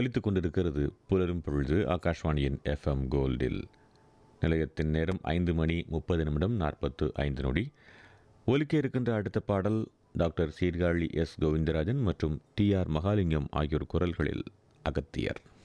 ஒலித்துக் கொண்டிருக்கிறது புலரும் பொழுது ஆகாஷ்வாணியின் FM கோல்டில். நிலையத்தின் நேரம் 5:30 ஒலிக்க இருக்கின்ற அடுத்த பாடல் டாக்டர் சீர்காழி S. கோவிந்தராஜன் மற்றும் TR மகாலிங்கம் ஆகியோர் குரல்களில் அகத்தியர்.